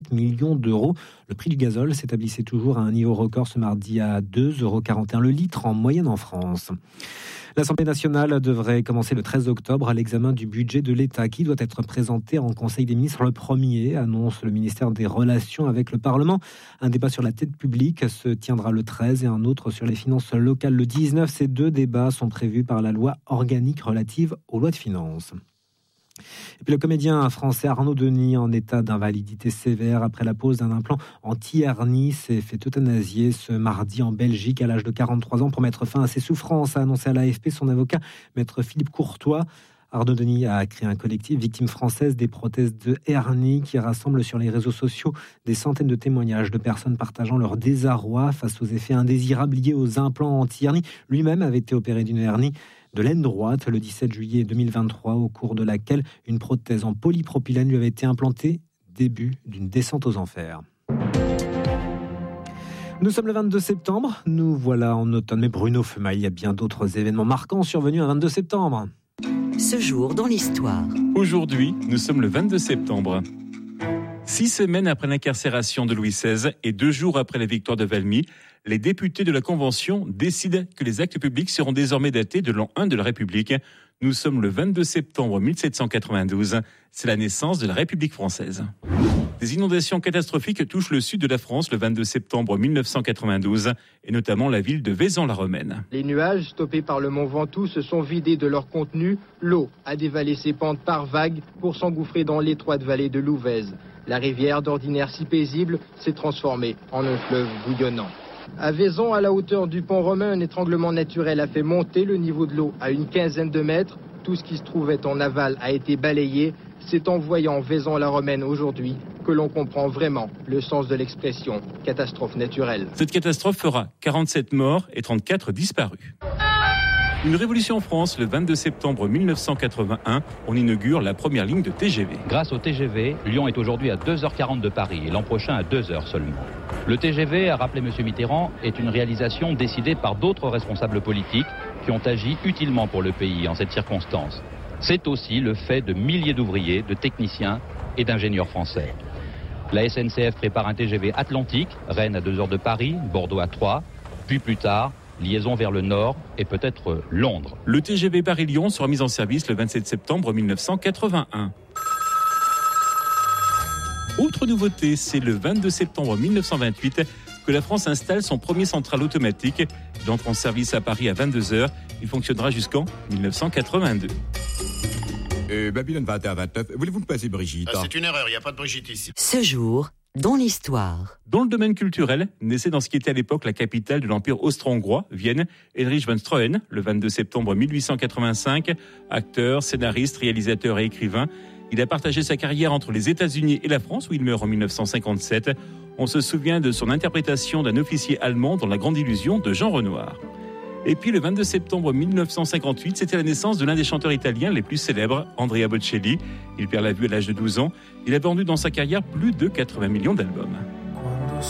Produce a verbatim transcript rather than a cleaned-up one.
millions d'euros. Le prix du gazole s'établissait toujours à un niveau record ce mardi à deux euros quarante et un le litre en moyenne en France. L'Assemblée nationale devrait commencer le treize octobre à l'examen du budget de l'État qui doit être présenté en Conseil des ministres le premier, annonce le ministère des Relations avec le Parlement. Un débat sur la dette publique se tiendra le treize et un autre sur les finances locales le dix-neuf. Ces deux débats sont prévus par la loi organique relative aux lois de finances. Et puis le comédien français Arnaud Denis, en état d'invalidité sévère après la pose d'un implant anti-hernie, s'est fait euthanasier ce mardi en Belgique à l'âge de quarante-trois ans pour mettre fin à ses souffrances, a annoncé à l'A F P son avocat, maître Philippe Courtois. Arnaud Denis a créé un collectif Victimes françaises des prothèses de hernie qui rassemble sur les réseaux sociaux des centaines de témoignages de personnes partageant leur désarroi face aux effets indésirables liés aux implants anti-hernie. Lui-même avait été opéré d'une hernie de l'aine droite le dix-sept juillet deux mille vingt-trois, au cours de laquelle une prothèse en polypropylène lui avait été implantée, début d'une descente aux enfers. Nous sommes le vingt-deux septembre, nous voilà en automne. Mais Bruno Fema, il y a bien d'autres événements marquants survenus un vingt-deux septembre. Ce jour dans l'histoire. Aujourd'hui, nous sommes le vingt-deux septembre. Six semaines après l'incarcération de Louis seize et deux jours après la victoire de Valmy, les députés de la Convention décident que les actes publics seront désormais datés de l'an un de la République. Nous sommes le vingt-deux septembre mille sept cent quatre-vingt-douze. C'est la naissance de la République française. Des inondations catastrophiques touchent le sud de la France le vingt-deux septembre mille neuf cent quatre-vingt-douze, et notamment la ville de Vaison-la-Romaine. Les nuages, stoppés par le mont Ventoux, se sont vidés de leur contenu. L'eau a dévalé ses pentes par vagues pour s'engouffrer dans l'étroite vallée de l'Ouvèze. La rivière, d'ordinaire si paisible, s'est transformée en un fleuve bouillonnant. À Vaison, à la hauteur du pont romain, un étranglement naturel a fait monter le niveau de l'eau à une quinzaine de mètres. Tout ce qui se trouvait en aval a été balayé. C'est en voyant Vaison-la-Romaine aujourd'hui que l'on comprend vraiment le sens de l'expression catastrophe naturelle. Cette catastrophe fera quarante-sept morts et trente-quatre disparus. Une révolution en France, le vingt-deux septembre mille neuf cent quatre-vingt-un, on inaugure la première ligne de T G V. Grâce au T G V, Lyon est aujourd'hui à deux heures quarante de Paris et l'an prochain à deux heures seulement. Le T G V, a rappelé M. Mitterrand, est une réalisation décidée par d'autres responsables politiques qui ont agi utilement pour le pays en cette circonstance. C'est aussi le fait de milliers d'ouvriers, de techniciens et d'ingénieurs français. La S N C F prépare un T G V Atlantique, Rennes à deux heures de Paris, Bordeaux à trois, puis plus tard, liaison vers le nord et peut-être Londres. Le T G V Paris-Lyon sera mis en service le vingt-sept septembre mille neuf cent quatre-vingt-un. Autre nouveauté, c'est le vingt-deux septembre mille neuf cent vingt-huit que la France installe son premier central automatique. Il entre en service à Paris à vingt-deux heures. Il fonctionnera jusqu'en mille neuf cent quatre-vingt-deux. Euh, Babylone vingt et un vingt-neuf, voulez-vous me passer Brigitte? ah, C'est une erreur, il n'y a pas de Brigitte ici. Ce jour dans l'histoire. Dans le domaine culturel, naissait dans ce qui était à l'époque la capitale de l'Empire austro-hongrois, Vienne, Heinrich von Stroheim, le vingt-deux septembre mille huit cent quatre-vingt-cinq. Acteur, scénariste, réalisateur et écrivain, il a partagé sa carrière entre les États-Unis et la France, où il meurt en mille neuf cent cinquante-sept. On se souvient de son interprétation d'un officier allemand dans La Grande Illusion de Jean Renoir. Et puis le vingt-deux septembre mille neuf cent cinquante-huit, c'était la naissance de l'un des chanteurs italiens les plus célèbres, Andrea Bocelli. Il perd la vue à l'âge de douze ans. Il a vendu dans sa carrière plus de quatre-vingts millions d'albums.